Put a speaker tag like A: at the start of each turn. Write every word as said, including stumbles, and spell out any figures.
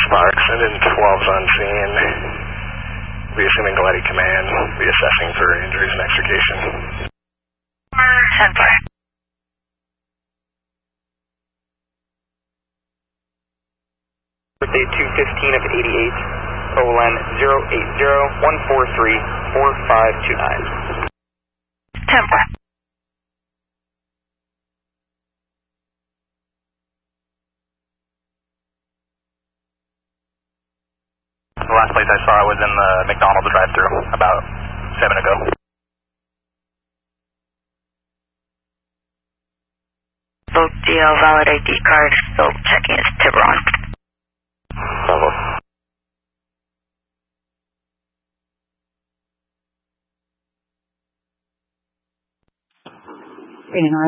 A: Sparks, and then twelve's on scene. Be assuming Galletti Command, be assessing for injuries and extrication.
B: ten four.
C: Birthday two fifteen of eighty-eight, O L N zero eight zero one four three four five two nine.
B: ten four.
D: The last place I saw was in the McDonald's drive-thru about seven ago.
B: Both D L valid I D card, still checking his Tiburon.
A: Level.
E: eighty-nine.